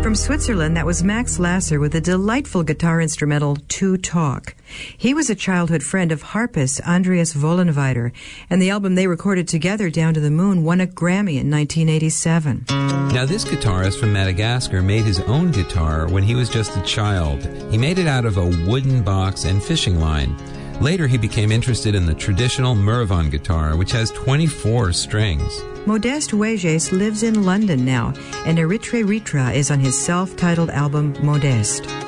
From Switzerland, that was Max Lasser with a delightful guitar instrumental, To Talk. He was a childhood friend of harpist Andreas Vollenweider, and the album they recorded together, Down to the Moon, won a Grammy in 1987. Now, this guitarist from Madagascar made his own guitar when he was just a child. He made it out of a wooden box and fishing line. Later, he became interested in the traditional Murvan guitar, which has 24 strings. Modeste Weges lives in London now, and Eritre Ritra is on his self-titled album, Modeste.